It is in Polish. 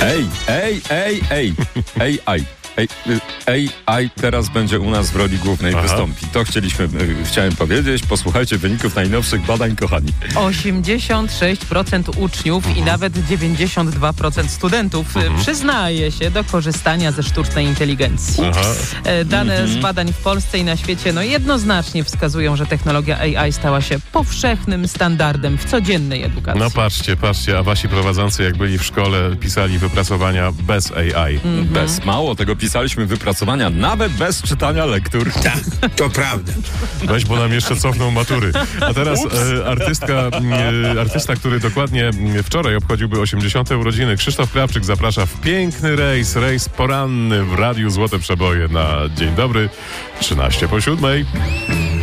AI teraz będzie u nas w roli głównej wystąpi. To chciałem powiedzieć. Posłuchajcie wyników najnowszych badań, kochani. 86% uczniów i nawet 92% studentów przyznaje się do korzystania ze sztucznej inteligencji. Dane z badań w Polsce i na świecie jednoznacznie wskazują, że technologia AI stała się powszechnym standardem w codziennej edukacji. No patrzcie, a wasi prowadzący, jak byli w szkole, pisali wypracowania bez AI. Mało tego, pisaliśmy wypracowania nawet bez czytania lektur. Tak, to prawda. Weź, bo nam jeszcze cofną matury. A teraz artysta, który dokładnie wczoraj obchodziłby 80. urodziny, Krzysztof Krawczyk, zaprasza w piękny rejs poranny w Radiu Złote Przeboje na Dzień Dobry, 13 po 7.